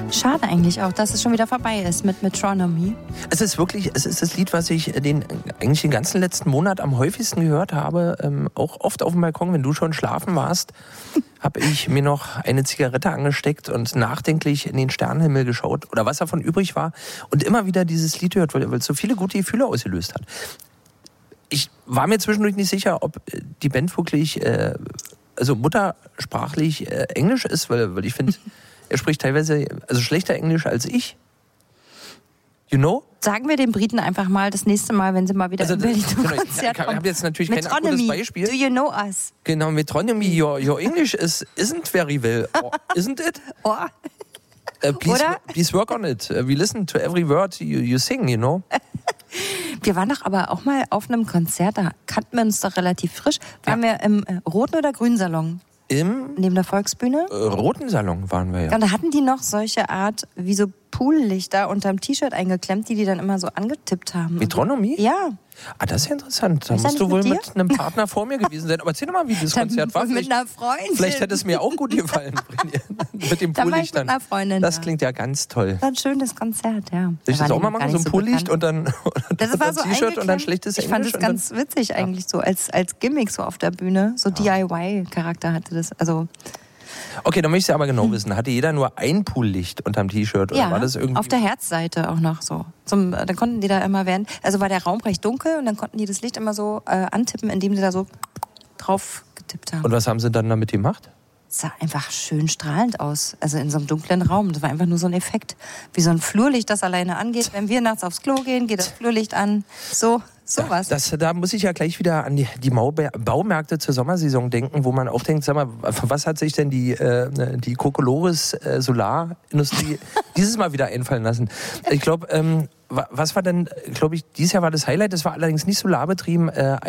Schade eigentlich auch, dass es schon wieder vorbei ist mit Metronomy. Es ist das Lied, was ich eigentlich den ganzen letzten Monat am häufigsten gehört habe. Auch oft auf dem Balkon, wenn du schon schlafen warst, habe ich mir noch eine Zigarette angesteckt und nachdenklich in den Sternenhimmel geschaut oder was davon übrig war und immer wieder dieses Lied gehört, weil es so viele gute Gefühle ausgelöst hat. Ich war mir zwischendurch nicht sicher, ob die Band wirklich muttersprachlich Englisch ist, weil ich finde, er spricht teilweise schlechter Englisch als ich. You know? Sagen wir den Briten einfach mal das nächste Mal, wenn sie mal wieder in Berlin zum Konzert kommen. Ich habe jetzt natürlich kein akutes Beispiel. Do you know us? Genau, Metronomy, your English isn't very well. Isn't it? Please work on it. We listen to every word you sing, you know? Wir waren doch aber auch mal auf einem Konzert, da kannten wir uns doch relativ frisch. Waren wir im roten oder grünen Salon? Neben der Volksbühne? Roten Salon waren wir, ja. Und da hatten die noch solche Art, wie so Poollichter unterm T-Shirt eingeklemmt, die dann immer so angetippt haben. Metronomy? Ja. Das ist ja interessant. Da musst du wohl mit einem Partner vor mir gewesen sein. Aber erzähl doch mal, wie das Konzert war. Mit einer Freundin. Vielleicht hätte es mir auch gut gefallen. Mit dem Poollichtern. Mit einer Freundin. Das klingt ja ganz toll. Das war ein schönes Konzert, ja. Soll ich das auch mal machen? So ein Poollicht und dann das war so T-Shirt und dann schlechtes Englisch? Ich fand das ganz witzig eigentlich so, als Gimmick so auf der Bühne. So DIY-Charakter hatte das. Also okay, dann möchte ich aber genau wissen. Hatte jeder nur ein Poollicht unterm T-Shirt? Oder war das irgendwie auf der Herzseite auch noch so. Dann konnten die da immer war der Raum recht dunkel und dann konnten die das Licht immer so antippen, indem sie da so drauf getippt haben. Und was haben sie dann damit gemacht? Es sah einfach schön strahlend aus. Also in so einem dunklen Raum. Das war einfach nur so ein Effekt. Wie so ein Flurlicht, das alleine angeht. Wenn wir nachts aufs Klo gehen, geht das Flurlicht an. Sowas. Da muss ich ja gleich wieder an die Baumärkte zur Sommersaison denken, wo man auch denkt, sag mal, was hat sich denn die Kokolores Solarindustrie dieses Mal wieder einfallen lassen? Ich glaube, was war denn, glaube ich, dieses Jahr war das Highlight, das war allerdings nicht solarbetrieben,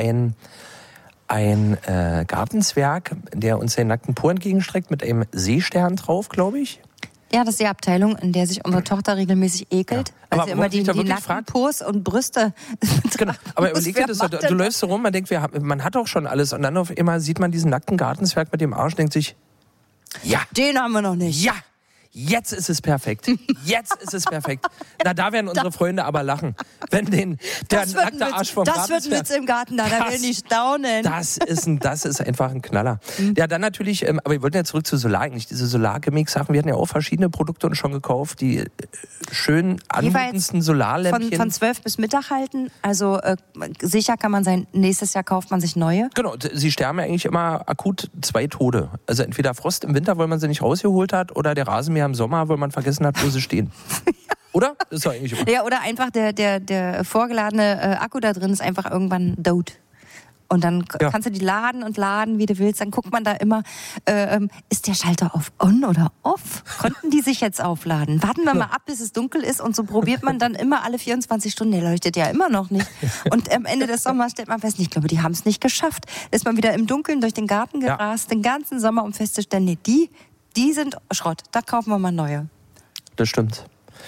ein Gartenzwerg, der uns den nackten Po entgegenstreckt mit einem Seestern drauf, glaube ich. Ja, das ist die Abteilung, in der sich unsere Tochter regelmäßig ekelt. Ja. Aber immer die nackten Pos und Brüste. Genau. Aber überleg dir das, du läufst so rum, man denkt, man hat doch schon alles. Und dann auf einmal sieht man diesen nackten Gartenzwerg mit dem Arsch, denkt sich, ja. Den haben wir noch nicht. Ja. Jetzt ist es perfekt. Jetzt ist es perfekt. Na, da werden unsere Freunde aber lachen. Wenn der nackte Arsch vom Gartenzwerg... Das wird ein Witz im Garten, da will ich staunen. Das ist einfach ein Knaller. Ja, dann natürlich, aber wir wollten ja zurück zu Solar eigentlich. Diese Solar-Gimmick-Sachen, wir hatten ja auch verschiedene Produkte schon gekauft, die schön anmutendsten Solarlämpchen. Von 12 bis Mittag halten, also sicher kann man sein, nächstes Jahr kauft man sich neue. Genau, sie sterben ja eigentlich immer akut 2 Tode. Also entweder Frost im Winter, weil man sie nicht rausgeholt hat, oder der Rasenmäher im Sommer, weil man vergessen hat, wo sie stehen. Oder? Das ist doch eigentlich immer. Ja, oder einfach der vorgeladene Akku da drin ist einfach irgendwann tot. Und dann kannst du die laden, wie du willst. Dann guckt man da immer, ist der Schalter auf on oder off? Konnten die sich jetzt aufladen? Warten wir mal ab, bis es dunkel ist. Und so probiert man dann immer alle 24 Stunden. Der leuchtet ja immer noch nicht. Und am Ende des Sommers stellt man fest, ich glaube, die haben es nicht geschafft. Ist man wieder im Dunkeln durch den Garten gerast, den ganzen Sommer, um festzustellen, nee, die sind Schrott. Da kaufen wir mal neue. Das stimmt.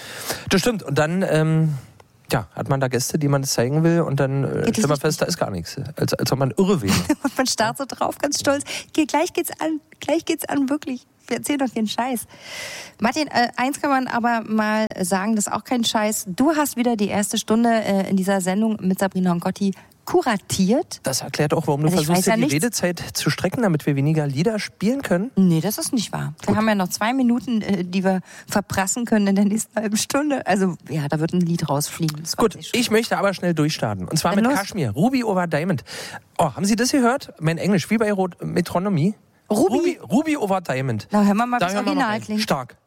Und dann hat man da Gäste, die man es zeigen will, und dann stellt man fest, da ist gar nichts. Als ob man irre wäre. Und man starrt so drauf, ganz stolz. Gleich geht's an, wirklich. Wir erzählen doch den Scheiß. Martin, eins kann man aber mal sagen, das ist auch kein Scheiß. Du hast wieder die erste Stunde in dieser Sendung mit Sabrina und Gotti kuratiert. Das erklärt auch, warum du versuchst, die Redezeit zu strecken, damit wir weniger Lieder spielen können. Nee, das ist nicht wahr. Wir haben ja noch 2 Minuten, die wir verprassen können in der nächsten halben Stunde. Also, ja, da wird ein Lied rausfliegen. Gut, ich möchte aber schnell durchstarten. Und zwar mit Kashmir, Ruby over Diamond. Oh, haben Sie das gehört? Mein Englisch, wie bei Metronomy. Ruby over Diamond. Na, hören wir mal, wie das Original klingt. Stark.